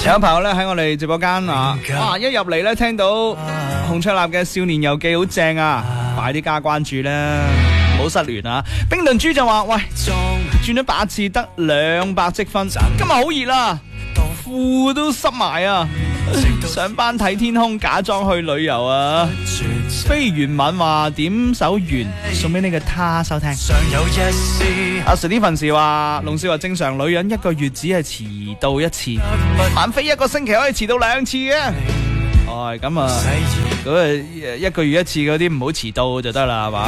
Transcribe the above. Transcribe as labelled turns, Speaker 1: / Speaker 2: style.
Speaker 1: 有朋友咧喺我哋直播間啊，哇！一入嚟咧聽到洪卓立嘅《少年遊記》好正啊，快啲加關注啦，唔好失聯啊！冰燉豬就話：喂，轉咗8次得200積分，今日好熱啊，褲都濕埋啊！上班睇天空，假裝去旅遊啊！飛原敏話點首緣送俾你嘅他收聽。阿 Stephen 時話，龍少話正常女人1個月只係遲到1次，晚飛1個星期可以遲到2次嘅。咁啊，1個月1次嗰啲唔好遲到就得啦，係嘛？